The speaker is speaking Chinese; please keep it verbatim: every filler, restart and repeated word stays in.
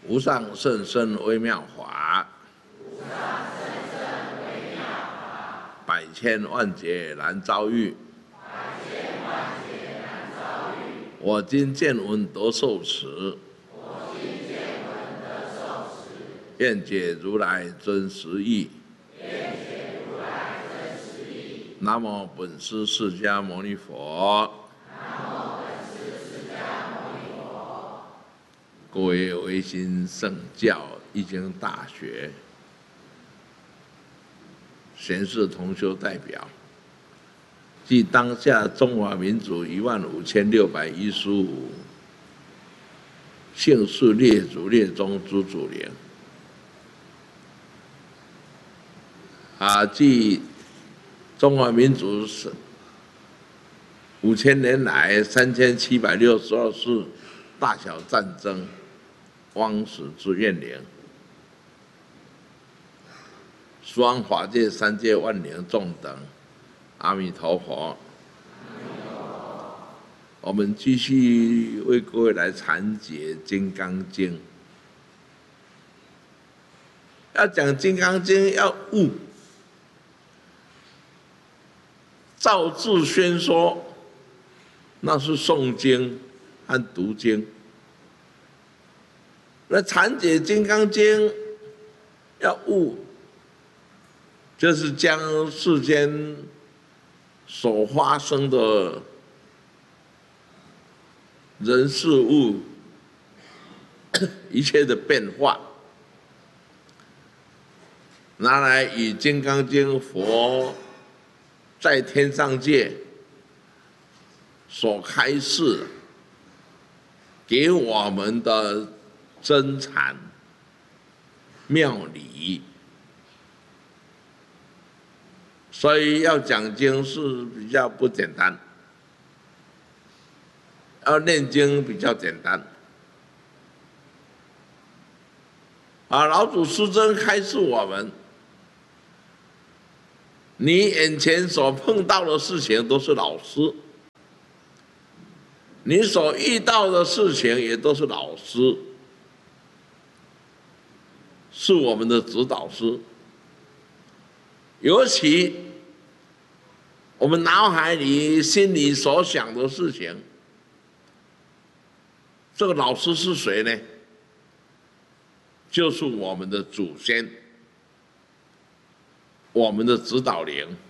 无上甚深微妙法，百千万劫难遭遇。我今见闻得受持，愿解如来真实义。南无本师释迦牟尼佛。各位维新圣教易经大学贤士同修代表，即当下中华民族一万五千六百一十五姓氏列祖列宗诸祖灵，啊，即中华民族是五千年来三千七百六十二次大小战争枉死之怨灵，十方法界三界万灵众等，阿弥陀佛。我们继续为各位来阐解《金刚经》。要讲《金刚经》，要悟，照字宣说，那是诵经和读经。那阐解《金刚经》要悟，就是将世间所发生的人事物一切的变化，拿来以《金刚经》佛在天上界所开示给我们的真禅妙理，所以要讲经是比较不简单，要念经比较简单。啊，老祖师真开示我们，你眼前所碰到的事情都是老师，你所遇到的事情也都是老师，是我们的指导师。尤其我们脑海里、心里所想的事情，这个老师是谁呢？就是我们的祖先，我们的指导灵。